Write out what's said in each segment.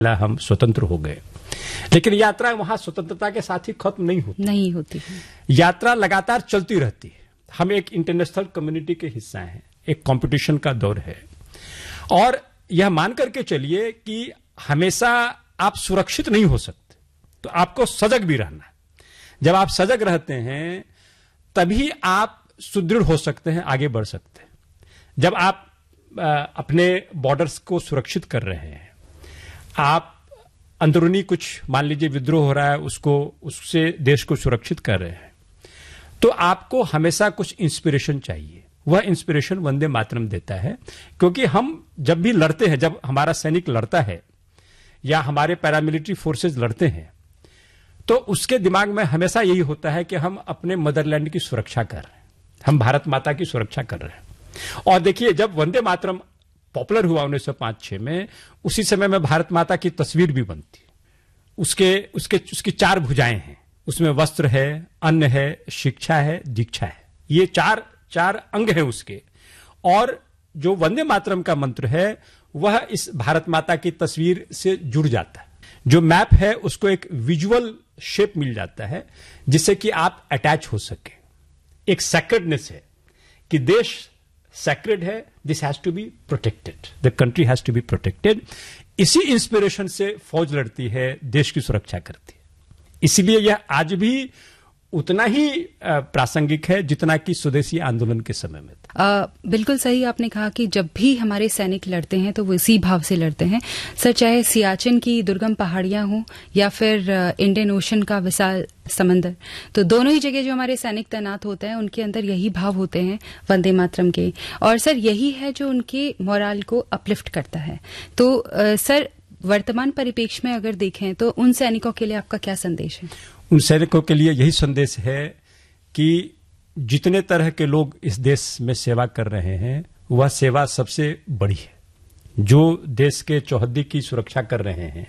हम स्वतंत्र हो गए। लेकिन यात्रा वहां स्वतंत्रता के साथ ही खत्म नहीं होती। यात्रा लगातार चलती रहती है। हम एक इंटरनेशनल कम्युनिटी के हिस्सा हैं, एक कंपटीशन का दौर है, और यह मान करके चलिए कि हमेशा आप सुरक्षित नहीं हो सकते, तो आपको सजग भी रहना है। जब आप सजग रहते हैं तभी आप सुदृढ़ हो सकते हैं, आगे बढ़ सकते हैं। जब आप अपने बॉर्डर्स को सुरक्षित कर रहे हैं, आप अंदरूनी कुछ मान लीजिए विद्रोह हो रहा है, उससे देश को सुरक्षित कर रहे हैं, तो आपको हमेशा कुछ इंस्पिरेशन चाहिए। वह इंस्पिरेशन वंदे मातरम देता है, क्योंकि हम जब भी लड़ते हैं, जब हमारा सैनिक लड़ता है या हमारे पैरामिलिट्री फोर्सेज लड़ते हैं, तो उसके दिमाग में हमेशा यही होता है कि हम अपने मदरलैंड की सुरक्षा कर रहे हैं, हम भारत माता की सुरक्षा कर रहे हैं। और देखिए, जब वंदे मातरम पॉपुलर हुआ 1905-6 में, उसी समय में भारत माता की तस्वीर भी बनती। उसकी 4 भुजाएं हैं, उसमें वस्त्र है, अन्न है, शिक्षा है, दीक्षा है। ये चार अंग हैं उसके। और जो वंदे मातरम का मंत्र है वह इस भारत माता की तस्वीर से जुड़ जाता है। जो मैप है उसको एक विजुअल शेप मिल जाता है, जिससे कि आप अटैच हो सके। एक सैक्रेडनेस है कि देश सैक्रेड है, this has to be protected, the country has to be protected. इसी इंस्पिरेशन से फौज लड़ती है, देश की सुरक्षा करती है। इसलिए यह आज भी उतना ही प्रासंगिक है जितना कि स्वदेशी आंदोलन के समय में था। बिल्कुल सही आपने कहा कि जब भी हमारे सैनिक लड़ते हैं तो वो इसी भाव से लड़ते हैं। सर, चाहे सियाचिन की दुर्गम पहाड़ियां हों या फिर इंडियन ओशन का विशाल समंदर, तो दोनों ही जगह जो हमारे सैनिक तैनात होते हैं उनके अंदर यही भाव होते हैं वंदे मातरम के। और सर, यही है जो उनके मोराल को अपलिफ्ट करता है। तो सर, वर्तमान परिप्रेक्ष्य में अगर देखें तो उन सैनिकों के लिए आपका क्या संदेश है? उन सैनिकों के लिए यही संदेश है कि जितने तरह के लोग इस देश में सेवा कर रहे हैं, वह सेवा सबसे बड़ी है। जो देश के चौहद्दी की सुरक्षा कर रहे हैं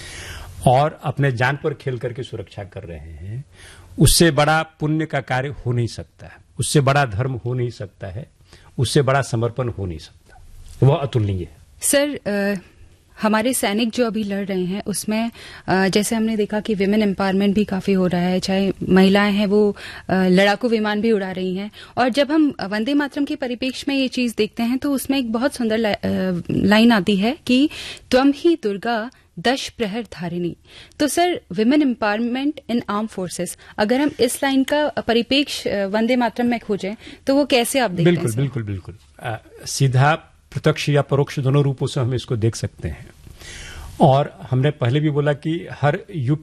और अपने जान पर खेल करके सुरक्षा कर रहे हैं, उससे बड़ा पुण्य का कार्य हो नहीं सकता है, उससे बड़ा धर्म हो नहीं सकता है, उससे बड़ा समर्पण हो नहीं सकता। वह अतुलनीय है। सर, हमारे सैनिक जो अभी लड़ रहे हैं उसमें जैसे हमने देखा कि विमेन एम्पावरमेंट भी काफी हो रहा है, चाहे महिलाएं हैं वो लड़ाकू विमान भी उड़ा रही हैं। और जब हम वंदे मातरम के परिप्रेक्ष्य में ये चीज देखते हैं तो उसमें एक बहुत सुंदर लाइन आती है कि त्वम ही दुर्गा दश प्रहर धारिणी। तो सर, विमेन एम्पावरमेंट इन आर्म फोर्सेस, अगर हम इस लाइन का परिप्रेक्ष्य वंदे मातरम में खोजें तो वो कैसे आप देखते हैं? बिल्कुल सीधा, प्रत्यक्ष या परोक्ष दोनों रूपों से हम इसको देख सकते हैं। और हमने पहले भी बोला कि हर युग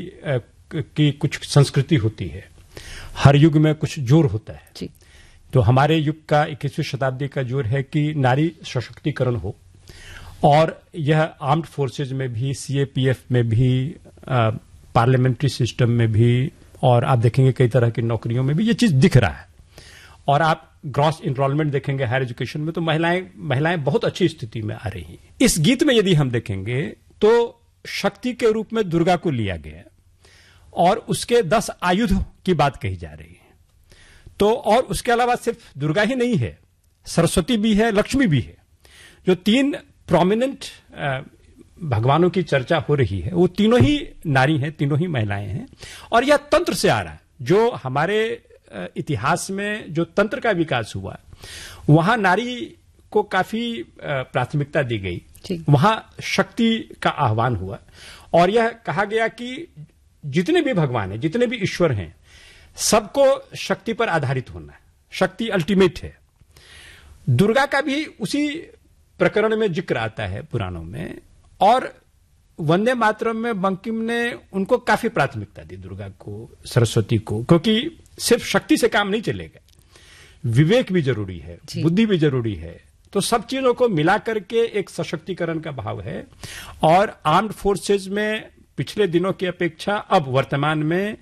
की कुछ संस्कृति होती है, हर युग में कुछ जोर होता है जी। तो हमारे युग का 21वीं शताब्दी का जोर है कि नारी सशक्तिकरण हो, और यह आर्म्ड फोर्सेज में भी, सीएपीएफ में भी, पार्लियामेंट्री सिस्टम में भी, और आप देखेंगे कई तरह की नौकरियों में भी ये चीज दिख रहा है। और आप ग्रॉस इनरोलमेंट देखेंगे हायर एजुकेशन में, तो महिलाएं बहुत अच्छी स्थिति में आ रही हैं। इस गीत में यदि हम देखेंगे तो शक्ति के रूप में दुर्गा को लिया गया और उसके 10 आयुध की बात कही जा रही है। तो और उसके अलावा सिर्फ दुर्गा ही नहीं है, सरस्वती भी है, लक्ष्मी भी है। जो 3 प्रोमिनेंट भगवानों की चर्चा हो रही है, वो तीनों ही नारी हैं, तीनों ही महिलाएं हैं। और यह तंत्र से आ रहा है। जो हमारे इतिहास में जो तंत्र का विकास हुआ, वहां नारी को काफी प्राथमिकता दी गई, वहां शक्ति का आह्वान हुआ, और यह कहा गया कि जितने भी भगवान हैं, जितने भी ईश्वर हैं, सबको शक्ति पर आधारित होना है, शक्ति अल्टीमेट है। दुर्गा का भी उसी प्रकरण में जिक्र आता है पुराणों में, और वंदे मातरम में बंकिम ने उनको काफी प्राथमिकता दी, दुर्गा को, सरस्वती को, क्योंकि सिर्फ शक्ति से काम नहीं चलेगा, विवेक भी जरूरी है, बुद्धि भी जरूरी है। तो सब चीजों को मिला करके एक सशक्तिकरण का भाव है। और आर्म्ड फोर्सेज में पिछले दिनों की अपेक्षा अब वर्तमान में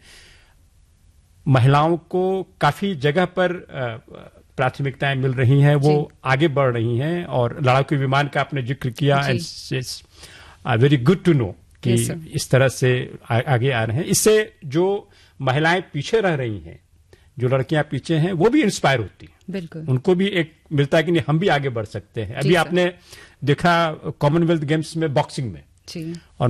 महिलाओं को काफी जगह पर प्राथमिकताएं मिल रही हैं, वो आगे बढ़ रही हैं। और लड़ाकू विमान का आपने जिक्र किया, and very good to know कि इस तरह से आगे आ रहे हैं। इससे जो महिलाएं पीछे रह रही हैं, जो लड़कियां पीछे हैं, वो भी इंस्पायर होती हैं, बिल्कुल, उनको भी एक मिलता है कि नहीं, हम भी आगे बढ़ सकते हैं। अभी आपने देखा कॉमनवेल्थ गेम्स में बॉक्सिंग में जी। और